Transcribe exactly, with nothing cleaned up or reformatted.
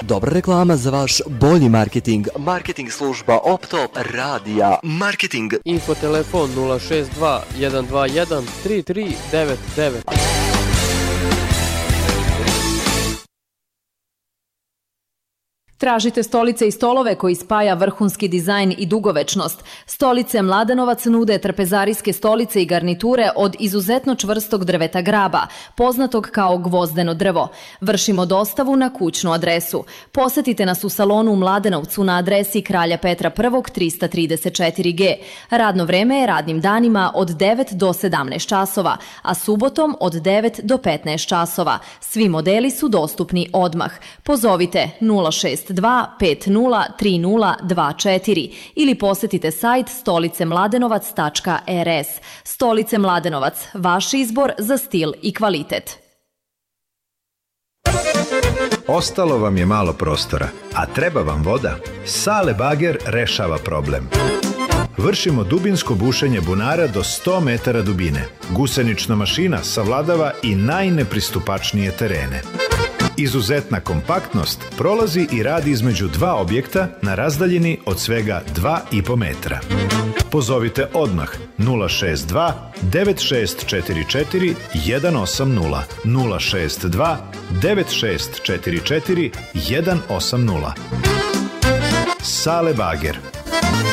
Dobra reklama za vaš bolji marketing. Marketing služba Optop Radija. Marketing. Info telefon nula šest dva jedan dva jedan tri tri devet devet. Tražite stolice i stolove koji spaja vrhunski dizajn i dugovečnost. Stolice Mladenovac nude trpezarijske stolice i garniture od izuzetno čvrstog drveta graba, poznatog kao gvozdeno drvo. Vršimo dostavu na kućnu adresu. Posetite nas u salonu u Mladenovcu na adresi Kralja Petra I trista trideset četiri G. Radno vreme je radnim danima od devet do sedamnaest časova, a subotom od devet do petnaest časova. Svi modeli su dostupni odmah. Pozovite nula šest dva pet nula tri nula dva četiri ili posetite sajt stolicemladenovac tačka er es. Stolice Mladenovac, vaš izbor za stil i kvalitet. Ostalo vam je malo prostora, a treba vam voda? Sale Bager rešava problem. Vršimo dubinsko bušenje bunara do sto metara dubine. Gusenična mašina savladava i najnepristupačnije terene. Izuzetna kompaktnost prolazi i radi između dva objekta na razdaljini od svega dva i po metra. Pozovite odmah nula šest dva devet šest četiri četiri jedan osam nula nula šest dva devet šest četiri četiri jedan osam nula. Sale Bager.